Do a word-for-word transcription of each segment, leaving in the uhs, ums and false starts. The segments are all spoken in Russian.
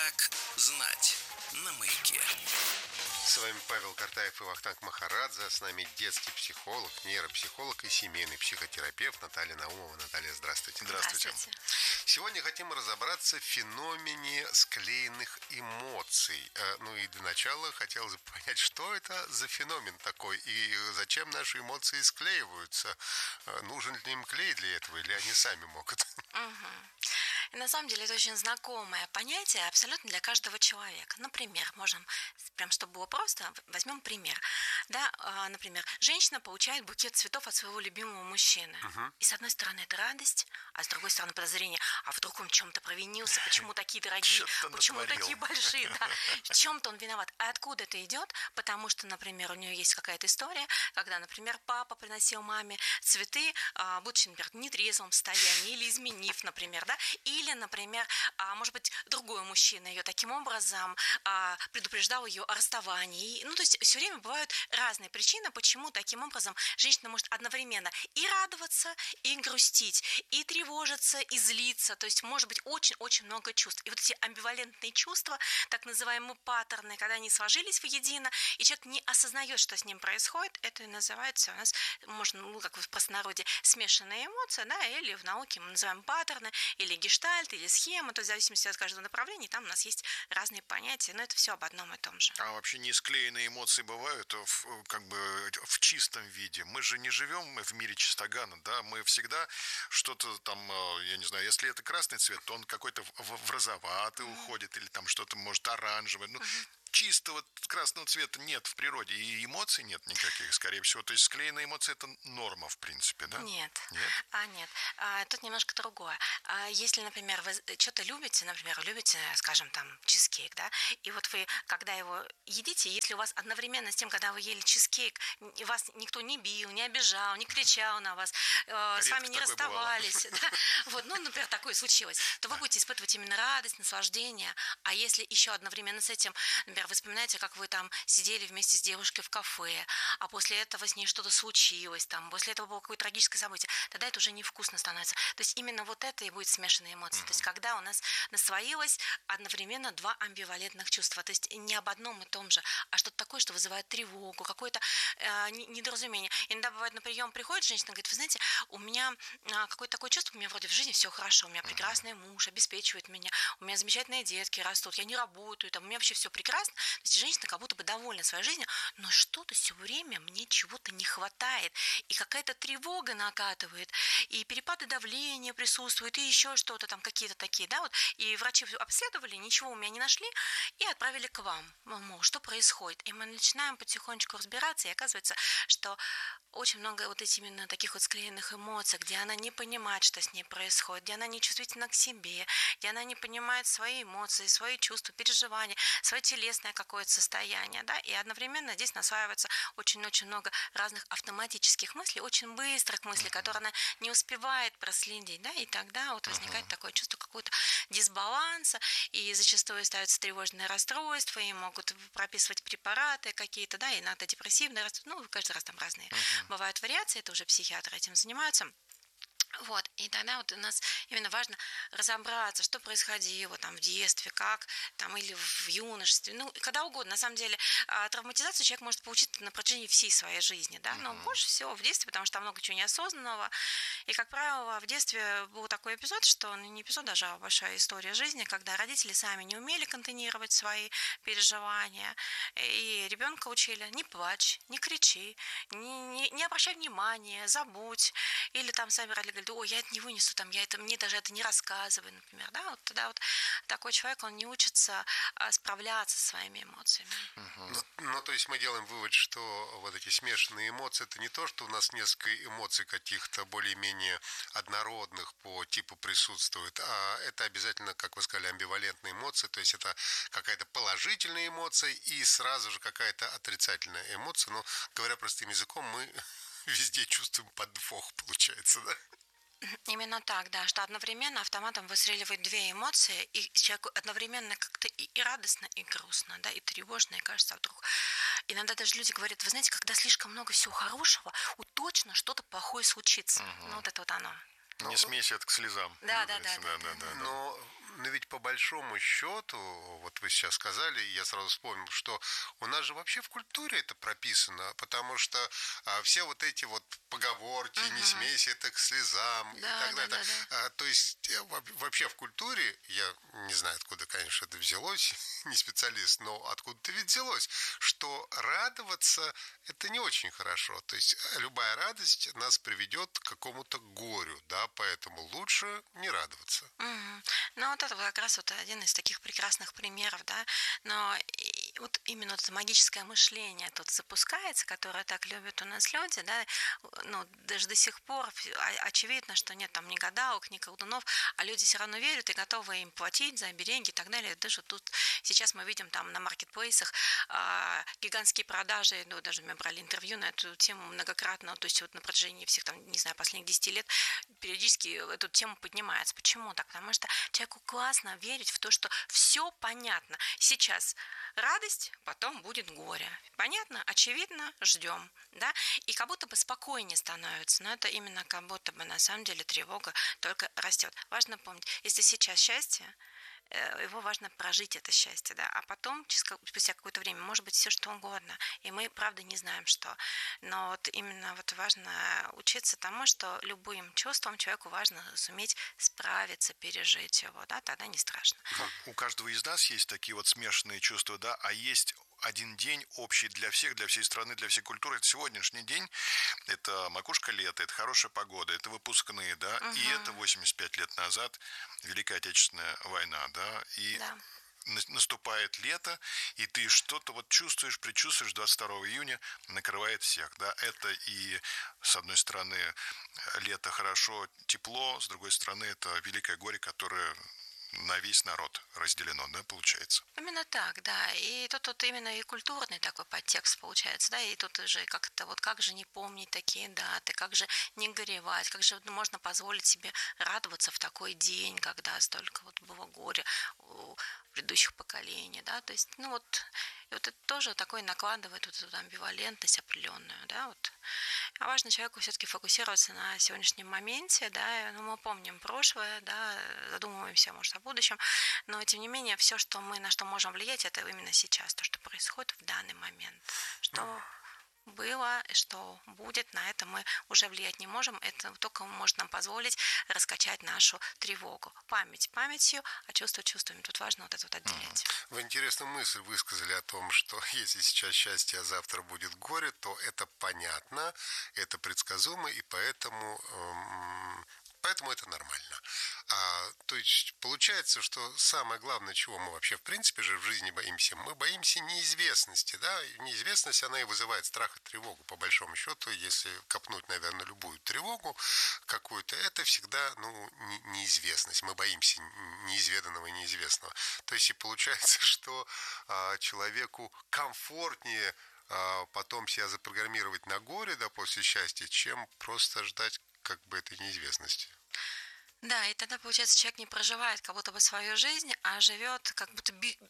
Как знать на Маяке. С вами Павел Картаев и Вахтанг Махарадзе. С нами детский психолог, нейропсихолог и семейный психотерапевт Наталья Наумова. Наталья, здравствуйте. Здравствуйте. Здравствуйте. Сегодня хотим разобраться в феномене склеенных эмоций. Ну и для начала хотелось бы понять, что это за феномен такой и зачем наши эмоции склеиваются. Нужен ли им клей для этого или они сами могут? Угу. И на самом деле это очень знакомое понятие абсолютно для каждого человека. Например, можем, прям чтобы было просто, возьмем пример. Да, например, женщина получает букет цветов от своего любимого мужчины. Угу. И с одной стороны это радость, а с другой стороны подозрение, а вдруг он в чем-то провинился, почему такие дорогие, почему натворил. такие большие, да, в чем-то он виноват. А откуда это идет? Потому что, например, у нее есть какая-то история, когда, например, папа приносил маме цветы, будучи, например, в нетрезвом состоянии или изменив, например, да, или, например, может быть, другой мужчина ее таким образом предупреждал ее о расставании. Ну, то есть все время бывают разные причины, почему таким образом женщина может одновременно и радоваться, и грустить, и тревожиться, и злиться. То есть может быть очень-очень много чувств. И вот эти амбивалентные чувства, так называемые паттерны, когда они сложились воедино, и человек не осознает, что с ним происходит, это и называется у нас, можно, ну, как в простонародье, смешанные эмоции, да, или в науке мы называем паттерны, или гештальт, или схема, то есть в зависимости от каждого направления, там у нас есть разные понятия, но это все об одном и том же. А вообще не склеенные эмоции бывают в, как бы в чистом виде? Мы же не живем в мире чистогана, да? Мы всегда что-то там, я не знаю, если это красный цвет, то он какой-то в, в розоватый mm-hmm. уходит, или там что-то, может, оранжевое. Ну, mm-hmm. чистого красного цвета нет в природе, и эмоций нет никаких, скорее всего. То есть склеенные эмоции – это норма, в принципе, да? Нет. Нет? А, нет. А, тут немножко другое. А, если, например, вы что-то любите, например, любите, скажем, там, чизкейк, да, и вот вы, когда его едите, если у вас одновременно с тем, когда вы ели чизкейк, вас никто не бил, не обижал, не кричал на вас, э, с вами не расставались, да, вот, ну, например, такое случилось, то вы будете испытывать именно радость, наслаждение. А если еще одновременно с этим, например, вы вспоминаете, как вы там сидели вместе с девушкой в кафе, а после этого с ней что-то случилось, там, после этого было какое-то трагическое событие, тогда это уже невкусно становится. То есть именно вот это и будет смешанные эмоции. Mm-hmm. То есть когда у нас наслоилось одновременно два амбивалентных чувства, то есть не об одном и том же, а что-то такое, что вызывает тревогу, какое-то э, недоразумение. Иногда бывает, на прием приходит женщина, говорит, вы знаете, у меня э, какое-то такое чувство, у меня вроде в жизни все хорошо, у меня прекрасный муж, обеспечивает меня, у меня замечательные детки растут, я не работаю, там, у меня вообще все прекрасно. То есть женщина как будто бы довольна своей жизнью, но что-то все время мне чего-то не хватает. И какая-то тревога накатывает, и перепады давления присутствуют, и еще что-то там, какие-то такие, да, вот. И врачи обследовали, ничего у меня не нашли, и отправили к вам. Мол, что происходит? И мы начинаем потихонечку разбираться, и оказывается, что очень много вот этих именно таких вот склеенных эмоций, где она не понимает, что с ней происходит, где она не чувствительна к себе, где она не понимает свои эмоции, свои чувства, переживания, свое телесное какое-то состояние, да, и одновременно здесь насваивается очень-очень много разных автоматических мыслей, очень быстрых мыслей, uh-huh. которые она не успевает проследить, да, и тогда вот возникает uh-huh. такое чувство какого-то дисбаланса, и зачастую ставятся тревожные расстройства, и могут прописывать препараты какие-то, да, иногда депрессивные расстройства, ну, каждый раз там разные uh-huh. бывают вариации, это уже психиатры этим занимаются. Вот, и тогда вот у нас именно важно разобраться, что происходило там в детстве, как там или в юношестве, ну, когда угодно. На самом деле, травматизацию человек может получить на протяжении всей своей жизни, да, но uh-huh. больше всего в детстве, потому что там много чего неосознанного. И, как правило, в детстве был такой эпизод, что, ну, не эпизод, даже а большая история жизни, когда родители сами не умели контейнировать свои переживания, и ребенка учили: не плачь, не кричи, не, не, не обращай внимания, забудь, или там сами родители говорят: ой, я это не вынесу, там, я это, мне даже это не рассказываю, например, да, вот тогда вот такой человек, он не учится а, справляться со своими эмоциями. Uh-huh. Ну, ну, то есть мы делаем вывод, что вот эти смешанные эмоции, это не то, что у нас несколько эмоций каких-то более-менее однородных по типу присутствует, а это обязательно, как вы сказали, амбивалентные эмоции, то есть это какая-то положительная эмоция и сразу же какая-то отрицательная эмоция, но, говоря простым языком, мы везде чувствуем подвох, получается, да? Именно так, да, что одновременно автоматом выстреливают две эмоции, и человеку одновременно как-то и, и радостно, и грустно, да, и тревожно, и кажется, вдруг. Иногда даже люди говорят: вы знаете, когда слишком много всего хорошего, вот точно что-то плохое случится. Угу. Ну, вот это вот оно. Не смейся это к слезам. Да, да, да, да, да, да, да. Но но ведь по большому счету, вот вы сейчас сказали, я сразу вспомнил, что у нас же вообще в культуре это прописано, потому что а, все вот эти вот поговорки, uh-huh. не смейся это к слезам да, и так далее. Да, да, да. А, то есть вообще в культуре, я не знаю, откуда, конечно, это взялось, не специалист, но откуда-то ведь взялось, что радоваться это не очень хорошо. То есть любая радость нас приведет к какому-то горю, да, поэтому лучше не радоваться. Угу. Ну, вот это как раз вот один из таких прекрасных примеров, да, но вот именно вот это магическое мышление тут запускается, которое так любят у нас люди, да, ну, даже до сих пор очевидно, что нет там ни гадалок, ни колдунов, а люди все равно верят и готовы им платить за деньги и так далее. Даже тут сейчас мы видим там на маркетплейсах а, гигантские продажи, ну, даже мы брали интервью на эту тему многократно, то есть вот на протяжении всех там, не знаю, последних десяти лет периодически эту тему поднимается. Почему так? Потому что человеку классно верить в то, что все понятно. Сейчас радость, потом будет горе. Понятно? Очевидно? Ждем. Да? И как будто бы спокойнее становится. Но это именно как будто бы на самом деле тревога только растет. Важно помнить, если сейчас счастье, его важно прожить это счастье, да, а потом, спустя какое-то время, может быть все что угодно, и мы, правда, не знаем, что. Но вот именно вот важно учиться тому, что любым чувством человеку важно суметь справиться, пережить его, да, тогда не страшно. У каждого из нас есть такие вот смешанные чувства, да, а есть один день общий для всех, для всей страны, для всей культуры. Это сегодняшний день, это макушка лета, это хорошая погода, это выпускные, да, угу. и это восемьдесят пять лет назад Великая Отечественная война, да, и да. наступает лето, и ты что-то вот чувствуешь, предчувствуешь, двадцать второго июня накрывает всех, да, это и, с одной стороны, лето хорошо, тепло, с другой стороны, это великое горе, которое на весь народ разделено, да, получается? Именно так, да. И тут вот именно и культурный такой подтекст получается, да, и тут уже как-то вот как же не помнить такие даты, как же не горевать, как же можно позволить себе радоваться в такой день, когда столько вот было горя у предыдущих поколений, да, то есть, ну вот, и вот это тоже такой накладывает вот эту амбивалентность определенную, да, вот. А важно человеку все-таки фокусироваться на сегодняшнем моменте, да, ну, мы помним прошлое, да, задумываемся, может, о будущем, но, тем не менее, все, что мы, на что можем влиять, это именно сейчас, то, что происходит в данный момент, что было, что будет, на это мы уже влиять не можем, это только может нам позволить раскачать нашу тревогу. Память памятью, а чувство чувствами. Тут важно вот это вот отделять. Вы интересную мысль высказали о том, что если сейчас счастье, а завтра будет горе, то это понятно, это предсказуемо, и поэтому... Эм... Поэтому это нормально. А, то есть получается, что самое главное, чего мы вообще в принципе же в жизни боимся, мы боимся неизвестности. Да? Неизвестность, она и вызывает страх и тревогу. По большому счету, если копнуть, наверное, любую тревогу какую-то, это всегда ну, не, неизвестность. Мы боимся неизведанного и неизвестного. То есть и получается, что а, человеку комфортнее а, потом себя запрограммировать на горе, да, после счастья, чем просто ждать как бы этой неизвестности. Да, и тогда, получается, человек не проживает как будто бы свою жизнь, а живет, как будто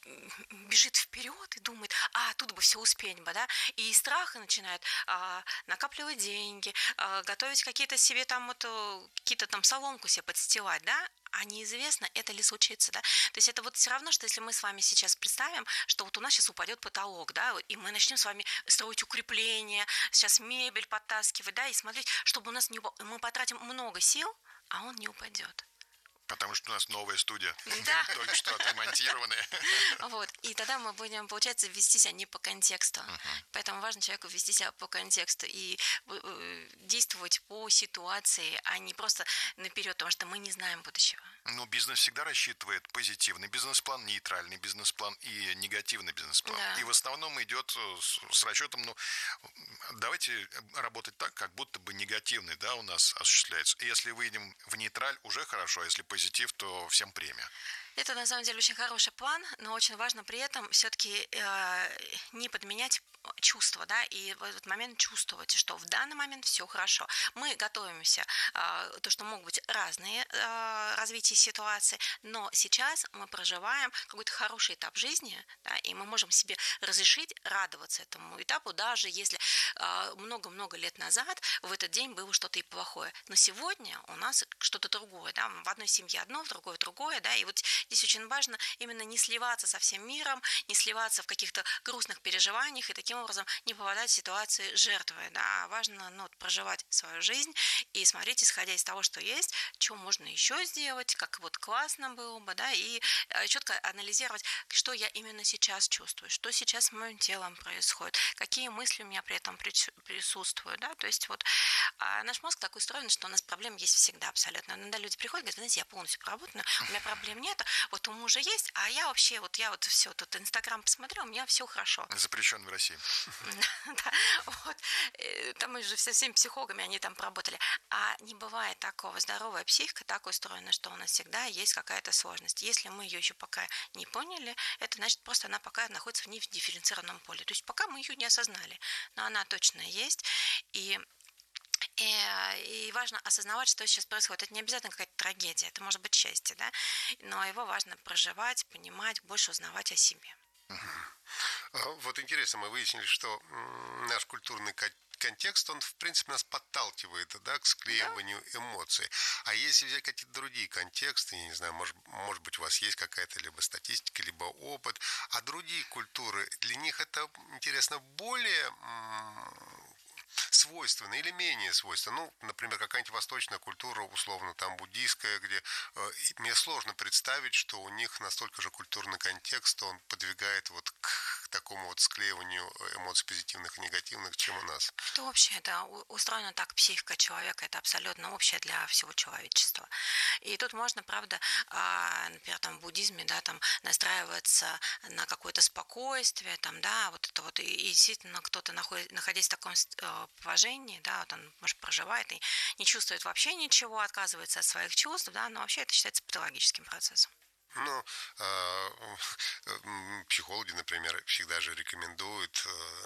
бежит вперед и думает, а, тут бы все успеть бы, да, и из страха начинает а, накапливать деньги, а, готовить какие-то себе там, вот, какие-то там соломку себе подстилать, да, а неизвестно, это ли случится, да. То есть это вот все равно, что если мы с вами сейчас представим, что вот у нас сейчас упадет потолок, да, и мы начнем с вами строить укрепления, сейчас мебель подтаскивать, да, и смотреть, чтобы у нас не упал. Мы потратим много сил, а он не упадет. Потому что у нас новая студия, да. только что отремонтированная. Вот, и тогда мы будем, получается, вести себя не по контексту. Uh-huh. Поэтому важно человеку вести себя по контексту и действовать по ситуации, а не просто наперед, потому что мы не знаем будущего. Ну, бизнес всегда рассчитывает позитивный бизнес-план, нейтральный бизнес-план и негативный бизнес-план. Да. И в основном идет с, с расчетом, ну, давайте работать так, как будто бы негативный, да, у нас осуществляется. И если выйдем в нейтраль, уже хорошо, а если позитив, то всем премия. Это, на самом деле, очень хороший план, но очень важно при этом все-таки э, не подменять чувства, да, и в этот момент чувствовать, что в данный момент все хорошо. Мы готовимся, э, то, что могут быть разные э, развития ситуации, но сейчас мы проживаем какой-то хороший этап жизни, да, и мы можем себе разрешить радоваться этому этапу, даже если э, много-много лет назад в этот день было что-то и плохое. Но сегодня у нас что-то другое, да, в одной семье одно, в другой другое, да, и вот здесь очень важно именно не сливаться со всем миром, не сливаться в каких-то грустных переживаниях и таким образом не попадать в ситуации жертвы. Да. Важно ну, вот, проживать свою жизнь и смотреть, исходя из того, что есть, что можно еще сделать, как вот классно было бы, да, и четко анализировать, что я именно сейчас чувствую, что сейчас с моим телом происходит, какие мысли у меня при этом присутствуют, да, то есть вот а наш мозг так устроен, что у нас проблем есть всегда абсолютно. Иногда люди приходят, говорят, знаете, я полностью проработана, у меня проблем нет, вот у мужа есть, а я вообще, вот я вот все, тут Инстаграм посмотрел, у меня все хорошо. Запрещен в России. Да, вот. Там мы же со всеми психологами, они там поработали. А не бывает такого. Здоровая психика так устроена, что у нас всегда есть какая-то сложность. Если мы ее еще пока не поняли, это значит просто она пока находится в недифференцированном поле. То есть пока мы ее не осознали, но она точно есть. И И, и важно осознавать, что сейчас происходит. Это не обязательно какая-то трагедия, это может быть счастье, да? Но его важно проживать, понимать, больше узнавать о себе. Вот интересно, мы выяснили, что наш культурный контекст, он, в принципе, нас подталкивает, да, к склеиванию да. эмоций. А если взять какие-то другие контексты, я не знаю, может, может быть, у вас есть какая-то либо статистика, либо опыт, а другие культуры, для них это, интересно, более свойственно или менее свойственно. Ну, например, какая-нибудь восточная культура, условно, там, буддийская, где э, мне сложно представить, что у них настолько же культурный контекст, он подвигает вот к такому вот склеиванию эмоций позитивных и негативных, чем у нас. Это общее, это устроено так, психика человека, это абсолютно общее для всего человечества. И тут можно, правда, например, там в буддизме, да, там настраиваться на какое-то спокойствие, там, да, вот это вот, и, и действительно кто-то, находит, находясь в таком положении, да, вот он, может, проживает и не чувствует вообще ничего, отказывается от своих чувств, да, но вообще это считается патологическим процессом. Ну, психологи, например, всегда же рекомендуют